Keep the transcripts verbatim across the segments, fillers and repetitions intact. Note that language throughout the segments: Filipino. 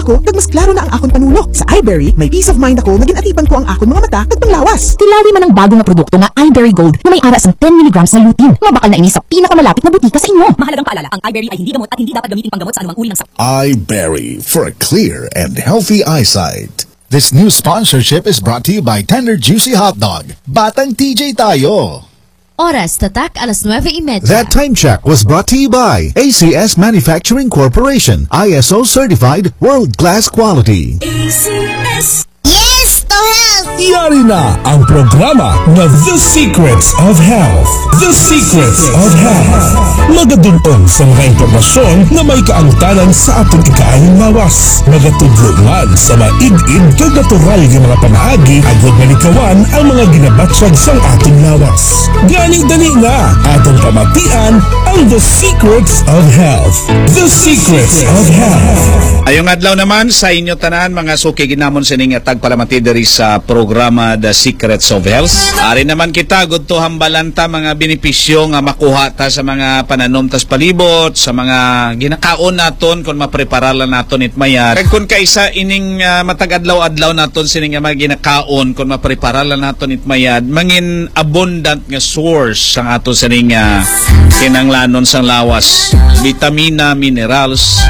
Ako, kag mas klaro na ang akon panulo. Sa iBerry, may peace of mind ako nga ginatipan ko ang akon mga mata kag panglawas. Tilawi man ang bago nga produkto nga iBerry Gold na may aras ng ten milligrams na lutein. Nga bakal na ini sa pinakamalapit na butika sa inyo. Mahalagang paalala, ang iBerry ay hindi gamot at hindi dapat gamitin panggamot sa anumang uri ng sakit. iBerry, for a clear and healthy eyesight. This new sponsorship is brought to you by Tender Juicy Hot Dog. Batang T J tayo. Oras tatak alas nueve y media. That time check was brought to you by A C S Manufacturing Corporation, I S O certified, world-class quality. A C S. Yes to health! Yari na ang programa na The Secrets of Health. The Secrets of Health. Magadunong sa mga impormasyon na may kaangtanan sa atong ikaayong lawas. Magatudlungan sa maid-id kag natural ng mga pamaagi agad malikawan ang mga ginabatsag sa atong lawas. Gani-dali na atong pamatian ang The Secrets of Health. The Secrets of Health. Ayong adlaw naman sa inyo tanan mga suki ginamon sining tagpalamati diri sa programa The Secrets of Health. Ari naman kita gudto hambalanta mga benepisyo nga makuha ta sa mga pananom tas palibot, sa mga ginakaon naton kung mapreparalan naton itmayat. Kag kun kaisa ining uh, matag adlaw-adlaw naton sining mga ginakaon kung mapreparalan naton itmayat, mangin abundant nga source sang aton sining uh, kinanglanon sang lawas, vitamina, minerals,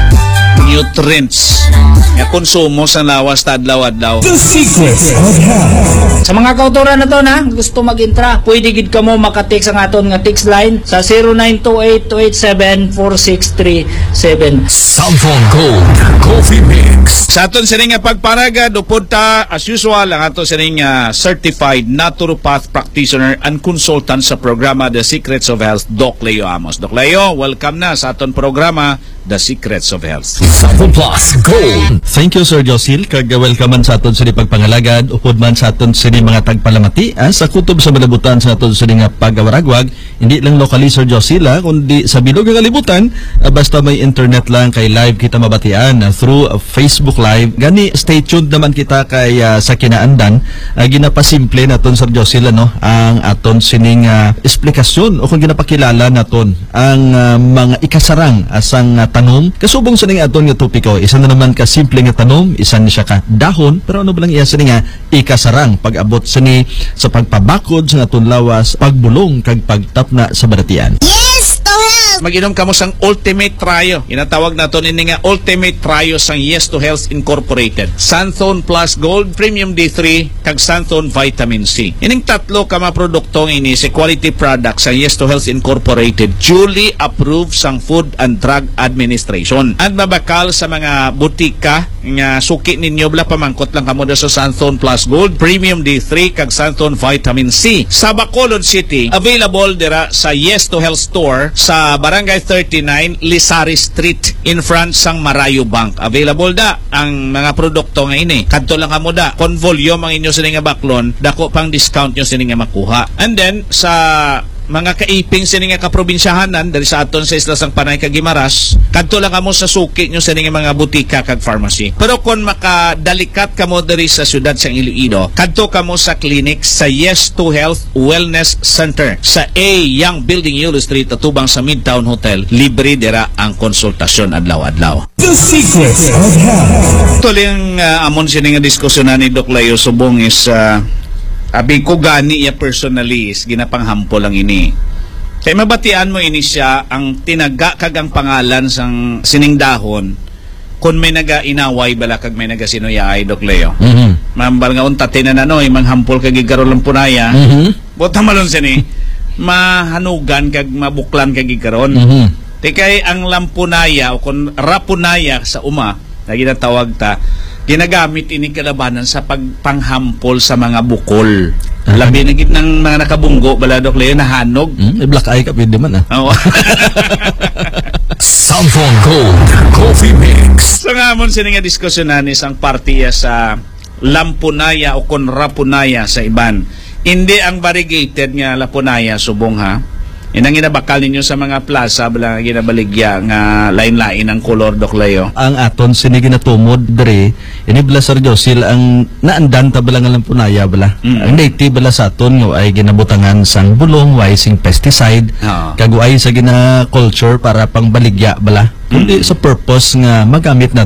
nutrients nga konsumo sa lawas ta adlaw-adlaw. The Secrets of Health. Sa mga kauturan na to na gusto mag-intra, pwede gid kamo maka-text ang aton nga text line sa zero nine two eight two eight seven four six three seven. Samphon Gold Coffee Mix. Sa aton sining nga pagparagad upod ta as usual ang aton sining uh, certified naturopath practitioner and consultant sa programa The Secrets of Health, Doc Leo Amos. Doc Leo, welcome na sa aton programa The Secrets of Health. Samphon Plus Gold. Thank you, Sir Josil. Kag welcome man sa aton sini pagpangalagad, upod man sa aton sini mga tagpalamati ah, sa kutob sa malabutan sa aton sini nga pagawaragwag, hindi lang locally, Sir Josil, ah, kundi sa bilog nga kalibutan, ah, basta may internet lang kay live kita mabatian ah, through uh, Facebook Live. Gani stay tuned naman kita kay uh, sa kinaandan, ah, ginapasimple naton, Sir Josil, ano, ang aton sining uh, explikasyon o kung ginapakilala naton ang uh, mga ikasarang asang uh, tanom. Kasubong sa ning aton nga topiko, isa na naman ka simple nga tanom, isa ni siya ka dahon, pero ano ba lang iya sa nga ikasarang pag-abot sa ni sa pagpabakod sa aton lawas, pagbulong kag pagtapna sa baratian. Yes to health! Mag-inom kamo sang Ultimate Trio. Inatawag naton ini nga Ultimate Trio sang Yes to Health Incorporated. Santhone Plus Gold, Premium D three, kag Santhone Vitamin C. Ining tatlo ka mga produktong ini si quality products sang Yes to Health Incorporated, duly approved sang Food and Drug Administration. At mabakal sa mga butika nga suki ninyo bala pamangkot lang kamo sa Santhone Plus Gold, Premium D three, kag Santhone Vitamin C. Sa Bacolod City, available dira sa Yes to Health Store sa Barangay thirty-nine, Lisari Street, in front sang Marayo Bank. Available da ang mga produkto nga ini. Kadto lang kamo da, kon volume ang inyo sini nga baklon, dako pang discount nyo sini nga makuha. And then sa mga kaiping sini nga kaprobinsyahanan dari sa aton sa isla sang Panay kag Guimaras, kadto lang kamo sa suki nyo sini nga mga butika kag pharmacy. Pero kon makadalikat kamo diri sa syudad sang Iloilo, kadto kamo sa clinic sa Yes to Health Wellness Center sa A Young Building Yulo Street, atubang sa Midtown Hotel. Libre dira ang konsultasyon adlaw-adlaw. The Secrets of Health. Tuling uh, amon sini nga diskusyonan ni Doc Leo subong is uh, abi ko gani ya personally is ginapanghampo lang ini. Kaya mabatian mo ini siya ang tinaga kag ang pangalan sang sining dahon kung may naga-inaway bala kag may naga-sinuyay, Doc Leo. Mm-hmm. Mambal nga untate na nanoy, manghampol kag igaro lampunaya. Mm-hmm. Bota malon sini, mahanugan kag mabuklan kag igaron. Mm-hmm. Tikay ang lampunaya o kung rapunaya sa uma, na ginatawag ta, ginagamit ini kalabanan sa pagpanghampol sa mga bukol. Uh-huh. Labi na gid ng mga nakabunggo bala, Doc Leo, nahanog. Mm, black eye ka pwede man ah. Oo. Samphon Gold Coffee Mix. So nga mon sini nga diskusyonan is ang partiya sa lampunaya o kon rapunaya sa iban. Hindi ang variegated nga lapunaya subong ha. Inang ginabakal ninyo sa mga plaza bala ginabaligya nga lain-lain ang kolor, Doc Leo. Ang aton sini ginatumod diri ini bala, Sir Josil, ang naandan ta bala nga lampunaya bala. Mm-hmm. Ang native bala sa aton nga ay ginabutangan sang bulong, way sing pesticide, oh. kag way sa gina culture para pangbaligya bala. Kundi mm-hmm. sa purpose nga magamit na